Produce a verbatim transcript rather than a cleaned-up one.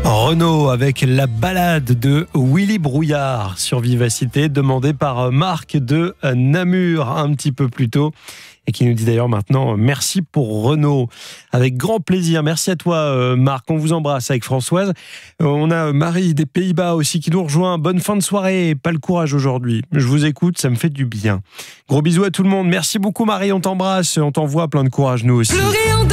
Renaud avec la balade de Willy Brouillard sur Vivacité, demandée par Marc de Namur un petit peu plus tôt et qui nous dit d'ailleurs maintenant merci pour Renaud. Avec grand plaisir. Merci à toi Marc. On vous embrasse avec Françoise. On a Marie des Pays-Bas aussi qui nous rejoint. Bonne fin de soirée. Pas le courage aujourd'hui. Je vous écoute, ça me fait du bien. Gros bisous à tout le monde. Merci beaucoup Marie. On t'embrasse. On t'envoie plein de courage nous aussi.